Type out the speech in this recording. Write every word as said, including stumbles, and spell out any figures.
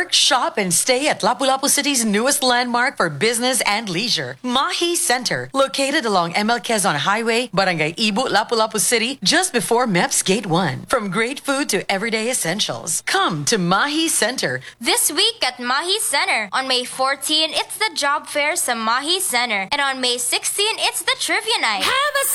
Work, shop, and stay at Lapu-Lapu City's newest landmark for business and leisure, Mahi Center, located along M L Quezon Highway, Barangay Ibu, Lapu-Lapu City, just before M E P S Gate one. From great food to everyday essentials, come to Mahi Center. This week at Mahi Center. On May fourteenth, it's the job fair sa Mahi Center. And on May sixteenth, it's the trivia night. Have a